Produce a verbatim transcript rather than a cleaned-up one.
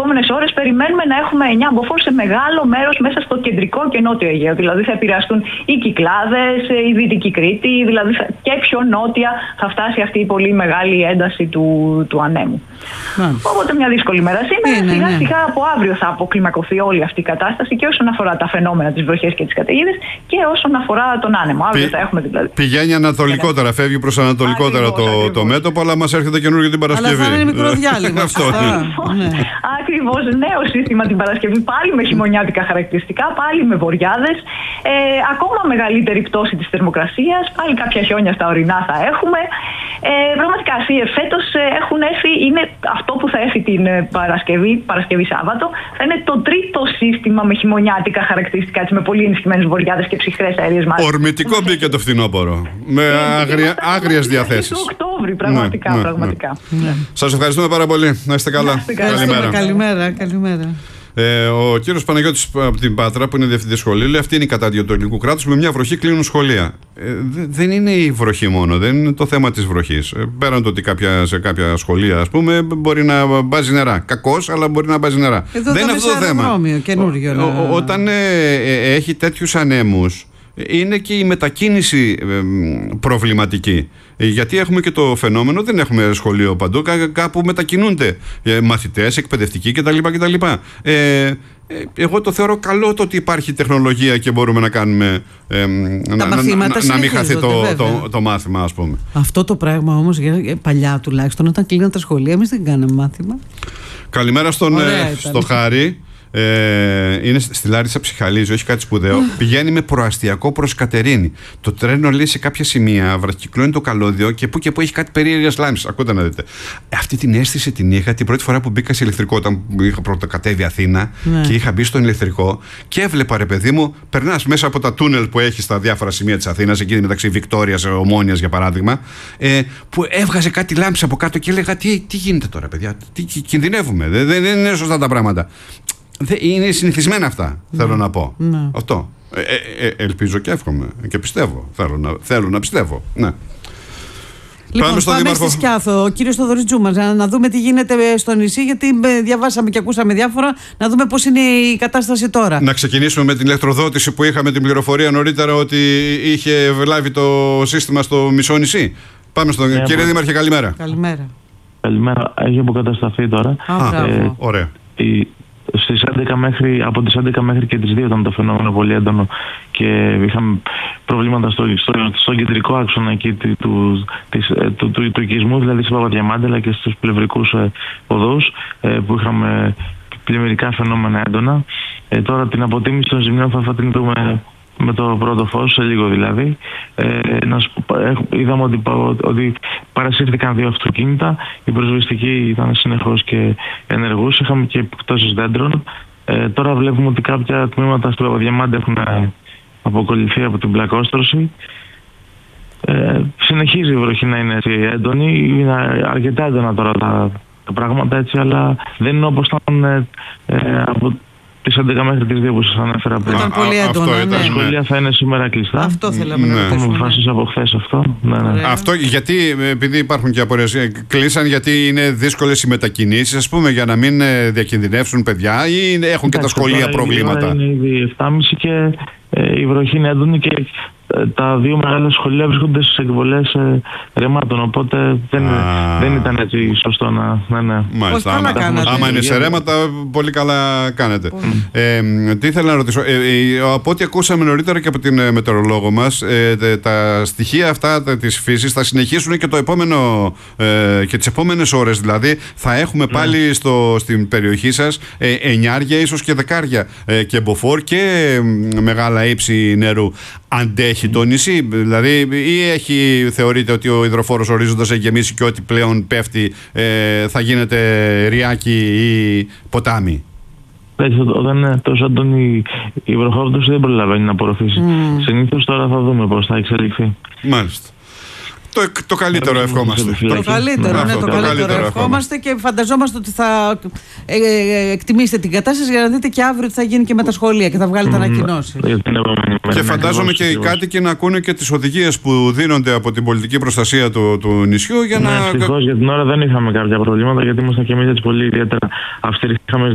επόμενες ώρες περιμένουμε να έχουμε εννιά μποφόρ σε μεγάλο μέρος μέσα στο κεντρικό και νότιο Αιγαίο. Δηλαδή θα επηρεαστούν οι Κυκλάδες, η Δυτική Κρήτη, δηλαδή και πιο νότια θα φτάσει αυτή η πολύ μεγάλη ένταση του, του ανέμου. Ναι. Οπότε μια δύσκολη μέρα σήμερα. Ναι, σιγά ναι. σιγά από αύριο θα αποκλιμακωθεί όλη αυτή η κατάσταση και όσον αφορά τα φαινόμενα, τις βροχές και τις καταιγίδες και όσον αφορά τον άνεμο. Αύριο Πη, θα έχουμε δηλαδή. Πηγαίνει ανατολικότερα, φεύγει προς ανατολικότερα ακριβώς, το, ακριβώς. το μέτωπο, αλλά μας έρχεται καινούργιο την Παρασκευή. Αλλά θα είναι μικρό διάλειμμα. Αυτό. Ναι. Ακριβώς, νέο σύστημα την Παρασκευή, πάλι με χειμωνιάτικα χαρακτηριστικά, πάλι με βοριάδες, ε, ακόμα μεγαλύτερη πτώση της θερμοκρασίας, πάλι κάποια χιόνια στα ορεινά θα έχουμε. Ε, πραγματικά, φέτος έχουν έρθει, είναι αυτό που θα έρθει την Παρασκευή, Παρασκευή Σάββατο, θα είναι το τρίτο σύστημα με χειμωνιάτικα χαρακτηριστικά, έτσι, με πολύ ενισχυμένες βοριάδες και ψυχρές αέριες μάζες. Ορμητικό μπήκε το φθινόπωρο, με άγρια, άγριες διαθέσεις. Το Οκτώβρη, πραγματικά. Ναι, ναι, πραγματικά. Ναι. Σας ευχαριστούμε πάρα πολύ. Να είστε καλά. Καλημέρα. Καλημέρα. Καλημέρα. Ε, ο κύριος Παναγιώτης από την Πάτρα, που είναι διευθυντής σχολείου, λέει: αυτή είναι η κατάδυο του ελληνικού κράτους. Με μια βροχή κλείνουν σχολεία. Ε, δε, δεν είναι η βροχή μόνο, δεν είναι το θέμα της βροχής. Ε, πέραν το ότι κάποια, σε κάποια σχολεία, ας πούμε, μπορεί να μπάζει νερά. Κακώς, αλλά μπορεί να μπάζει νερά. Εδώ δεν είναι αυτό το θέμα. Καινούργιο, ο, ο, όταν ε, ε, έχει τέτοιους ανέμους, είναι και η μετακίνηση ε, προβληματική. Γιατί έχουμε και το φαινόμενο, δεν έχουμε σχολείο παντού, κά, κάπου μετακινούνται ε, μαθητές, εκπαιδευτικοί κτλ. κτλ. Ε, ε, εγώ το θεωρώ καλό το ότι υπάρχει τεχνολογία και μπορούμε να κάνουμε ε, να, να, να, να μην χαθεί το, το, το, το μάθημα, ας πούμε. Αυτό το πράγμα όμως παλιά τουλάχιστον, όταν κλείναν τα σχολεία, εμείς δεν κάναμε μάθημα. Καλημέρα στον ε, στο Χάρη. Ε, είναι στη Λάρισα Ψυχαλίζου, έχει κάτι σπουδαίο. Πηγαίνει με προαστιακό προς Κατερίνη. Το τρένο, λέει, σε κάποια σημεία βραχυκλώνει το καλώδιο και που και που έχει κάτι περίεργες λάμψεις. Ακούτε να δείτε. Αυτή την αίσθηση την είχα την πρώτη φορά που μπήκα σε ηλεκτρικό, όταν είχα πρωτοκατέβει Αθήνα, ναι. και είχα μπει στον ηλεκτρικό και έβλεπα, ρε παιδί μου, περνάς μέσα από τα τούνελ που έχει στα διάφορα σημεία της Αθήνας, εκεί μεταξύ Βικτόριας, Ομόνιας για παράδειγμα, ε, που έβγαζε κάτι λάμψη από κάτω και έλεγα: Τι, τι γίνεται τώρα, παιδιά, τι, κινδυνεύουμε, δεν, δεν είναι σωστά τα πράγματα. Είναι συνηθισμένα αυτά, ναι. θέλω να πω. Ναι. Αυτό. Ε, ε, ε, ελπίζω και εύχομαι και πιστεύω. Θέλω να, θέλω να πιστεύω. Ναι. Λοιπόν, πάμε, πάμε στη Σκιάθο. Ο κύριος Θοδωρής Τζούμας, να, να δούμε τι γίνεται στο νησί, γιατί διαβάσαμε και ακούσαμε διάφορα. Να δούμε πώς είναι η κατάσταση τώρα. Να ξεκινήσουμε με την ηλεκτροδότηση που είχαμε την πληροφορία νωρίτερα ότι είχε βλάβει το σύστημα στο μισό νησί. Πάμε στον yeah, κύριε Δήμαρχε, καλημέρα. Καλημέρα. Καλημέρα. Έχει αποκατασταθεί τώρα. Α, ε, ωραία. Η... Στις έντεκα μέχρι, από τις έντεκα μέχρι και τις δύο ήταν το φαινόμενο πολύ έντονο και είχαμε προβλήματα στο, στο, στο κεντρικό άξονα εκεί του, του, της, του, του, του οικισμού, δηλαδή στην Παπαδιαμάντη και στους πλευρικούς ε, οδούς ε, που είχαμε πλημμυρικά φαινόμενα έντονα. Ε, τώρα την αποτίμηση των ζημιών θα, θα την δούμε με το πρώτο φως, σε λίγο δηλαδή. Ε, να, είδαμε ότι, ότι παρασύρθηκαν δύο αυτοκίνητα, η προσβεστική ήταν συνεχώς και ενεργούς, είχαμε και επιπτώσεις δέντρων. Ε, τώρα βλέπουμε ότι κάποια τμήματα στο Παπαδιαμάντη έχουν αποκολληθεί από την πλακόστρωση. Ε, συνεχίζει η βροχή να είναι έτσι έντονη, είναι αρκετά έντονα τώρα τα, τα πράγματα έτσι, αλλά δεν είναι όπως ήταν ε, ε, από τις έντεκα μέχρι τις δύο που σας ανέφερα πριν. Ήταν πολύ έντονα. Τα ναι. σχολεία θα είναι σήμερα κλειστά. Αυτό θέλαμε ναι. να ρωτήσουμε. Έχουμε αποφασίσει από χθες αυτό. Ναι, ναι. Αυτό γιατί, επειδή υπάρχουν και απορίες, κλείσαν γιατί είναι δύσκολες οι μετακινήσεις, ας πούμε, για να μην διακινδυνεύσουν παιδιά, ή έχουν Εντάξει, και τα σχολεία προβλήματα. Είναι ήδη εφτά και μισή και ε, η βροχή είναι έντονη και τα δύο μεγάλα σχολεία βρίσκονται στις εκβολές ε, ρεμάτων, οπότε δεν, δεν ήταν έτσι σωστό να... Ναι, ναι. Μάλιστα, άμα, άμα είναι σε ρέματα, πολύ καλά κάνετε. Ε, τι ήθελα να ρωτήσω, ε, ε, από ό,τι ακούσαμε νωρίτερα και από την ε, μετεωρολόγο μας, ε, τα στοιχεία αυτά τα, της φύσης θα συνεχίσουν και το επόμενο ε, και τις επόμενες ώρες, δηλαδή θα έχουμε πάλι στο, στην περιοχή σας ε, εννιάρια, ίσως και δεκάρια ε, και μποφόρ και ε, μεγάλα ύψη νερού. Αντέχει το νησί, δηλαδή, ή έχει, θεωρείτε ότι ο υδροφόρος ορίζοντας έχει γεμίσει και ό,τι πλέον πέφτει ε, θα γίνεται ριάκι ή ποτάμι? Όταν είναι τόσο έντονη η βροχόπτωση δεν προλαβαίνει να απορροφήσει. Mm. Συνήθως τώρα θα δούμε πώς θα εξελιχθεί. Μάλιστα. Το, το καλύτερο ευχόμαστε. Το καλύτερο, ναι, το, το καλύτερο, καλύτερο ευχόμαστε και φανταζόμαστε ότι θα ε, ε, εκτιμήσετε την κατάσταση για να δείτε και αύριο τι θα γίνει και με τα σχολεία και θα βγάλετε mm, ανακοινώσεις. Και φαντάζομαι και οι κάτοικοι να ακούνε και τις οδηγίες που δίνονται από την πολιτική προστασία του, του νησιού για ναι, να. Ευτυχώς για την ώρα δεν είχαμε κάποια προβλήματα γιατί ήμασταν και εμείς έτσι πολύ ιδιαίτερα αυστηροί. Είχαμε